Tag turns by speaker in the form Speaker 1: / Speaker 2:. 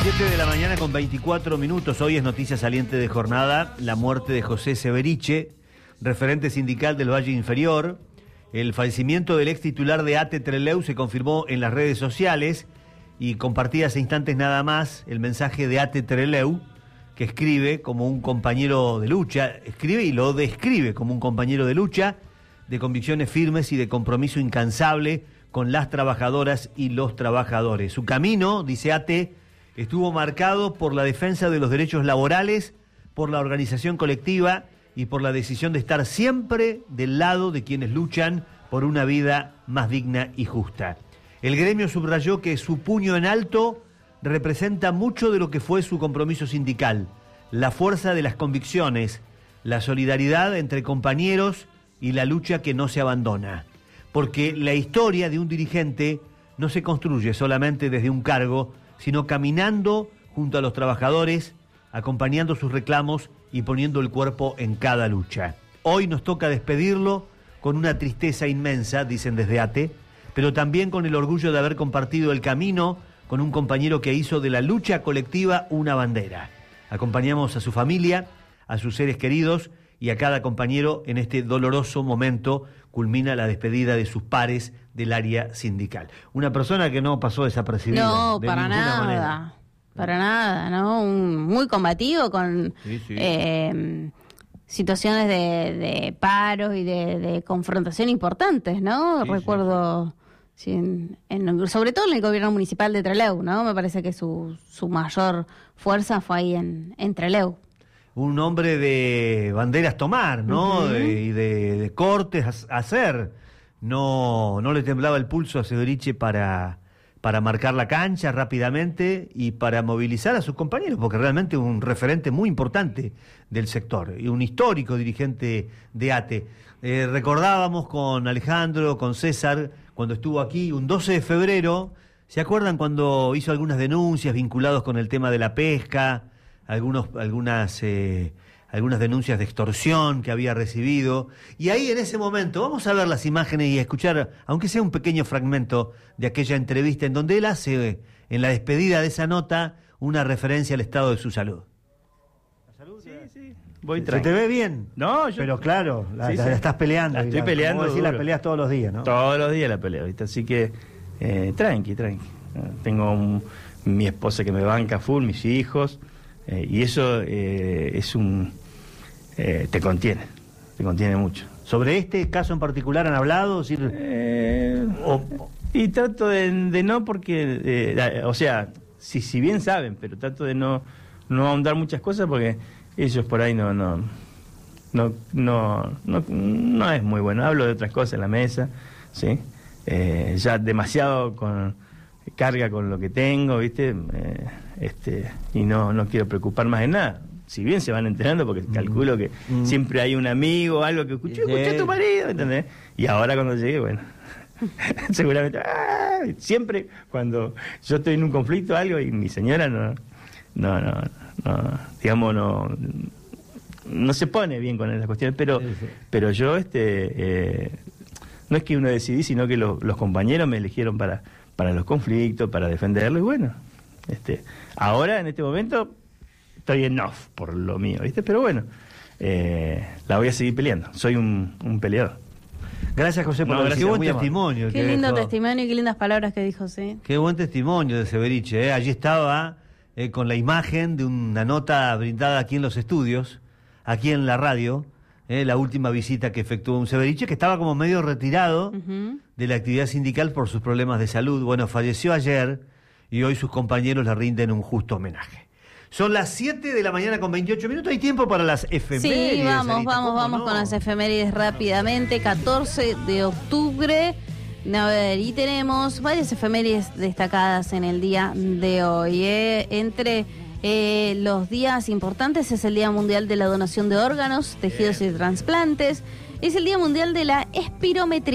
Speaker 1: 7 de la mañana con 24 minutos. Hoy es noticia saliente de jornada la muerte de José Severiche, referente sindical del Valle Inferior. El fallecimiento del ex titular de ATE Trelew se confirmó en las redes sociales y compartía hace instantes nada más el mensaje de ATE Trelew, que escribe como un compañero de lucha, escribe y lo describe como un compañero de lucha, de convicciones firmes y de compromiso incansable con las trabajadoras y los trabajadores. Su camino, dice ATE, estuvo marcado por la defensa de los derechos laborales, por la organización colectiva y por la decisión de estar siempre del lado de quienes luchan por una vida más digna y justa. El gremio subrayó que su puño en alto representa mucho de lo que fue su compromiso sindical, la fuerza de las convicciones, la solidaridad entre compañeros y la lucha que no se abandona. Porque la historia de un dirigente no se construye solamente desde un cargo, sino caminando junto a los trabajadores, acompañando sus reclamos y poniendo el cuerpo en cada lucha. Hoy nos toca despedirlo con una tristeza inmensa, dicen desde ATE, pero también con el orgullo de haber compartido el camino con un compañero que hizo de la lucha colectiva una bandera. Acompañamos a su familia, a sus seres queridos y a cada compañero en este doloroso momento. Culmina la despedida de sus pares del área sindical. Una persona que no pasó desapercibida.
Speaker 2: No,
Speaker 1: de
Speaker 2: para
Speaker 1: ninguna manera.
Speaker 2: nada. Para nada, ¿no? Muy combativo con situaciones de paros y de confrontación importantes, ¿no?
Speaker 1: Sí,
Speaker 2: recuerdo, sí, sobre todo en el gobierno municipal de Trelew, ¿no? Me parece que su mayor fuerza fue ahí en Trelew.
Speaker 1: Un hombre de banderas tomar, ¿no?
Speaker 2: Uh-huh.
Speaker 1: Y de cortes hacer. No le temblaba el pulso a Severiche para marcar la cancha rápidamente y para movilizar a sus compañeros, porque realmente es un referente muy importante del sector y un histórico dirigente de ATE. Recordábamos con Alejandro, con César, cuando estuvo aquí un 12 de febrero, ¿se acuerdan cuando hizo algunas denuncias vinculadas con el tema de la pesca? Algunas denuncias de extorsión que había recibido, y ahí en ese momento, vamos a ver las imágenes y a escuchar, aunque sea un pequeño fragmento de aquella entrevista en donde él hace, en la despedida de esa nota, una referencia al estado de su salud. ¿La salud?
Speaker 3: Sí. Voy
Speaker 1: ¿Se te ve bien?
Speaker 3: No, yo...
Speaker 1: Pero claro, la estás peleando.
Speaker 3: La estoy peleando.
Speaker 1: Como decir, la peleas todos los días, ¿no?
Speaker 3: Todos los días la peleo, ¿viste? Así que tranqui. Tengo mi esposa que me banca full, mis hijos, y eso es te contiene mucho.
Speaker 1: ¿Sobre este caso en particular han hablado?
Speaker 3: Y trato de no, porque, o sea, si bien saben, pero trato de no ahondar muchas cosas, porque ellos por ahí no es muy bueno. Hablo de otras cosas en la mesa, ¿sí? Ya demasiado carga con lo que tengo, ¿viste? Y no quiero preocupar más de nada. Si bien se van enterando, porque calculo que siempre hay un amigo, algo que escuché a tu marido, ¿entendés? Y ahora cuando llegue, bueno, seguramente, siempre cuando yo estoy en un conflicto algo y mi señora no se pone bien con esas cuestiones, pero yo, no es que uno decidí, sino que los compañeros me eligieron para los conflictos, para defenderlo, y bueno, ahora en este momento estoy en off por lo mío, ¿viste? Pero bueno, la voy a seguir peleando. Soy un peleador.
Speaker 1: Gracias, José, por
Speaker 3: gracias.
Speaker 1: Qué buen testimonio.
Speaker 2: Qué lindo testimonio y qué lindas palabras que dijo, sí.
Speaker 1: Qué buen testimonio de Severiche. Allí estaba con la imagen de una nota brindada aquí en los estudios, aquí en la radio, la última visita que efectuó un Severiche, que estaba como medio retirado de la actividad sindical por sus problemas de salud. Bueno, falleció ayer y hoy sus compañeros le rinden un justo homenaje. Son las 7 de la mañana con 28 minutos. ¿Hay tiempo para las efemérides?
Speaker 2: Sí, vamos
Speaker 1: no?
Speaker 2: con las efemérides rápidamente. 14 de octubre. A ver, y tenemos varias efemérides destacadas en el día de hoy. Entre los días importantes es el Día Mundial de la Donación de Órganos, Tejidos y Trasplantes. Es el Día Mundial de la Espirometría.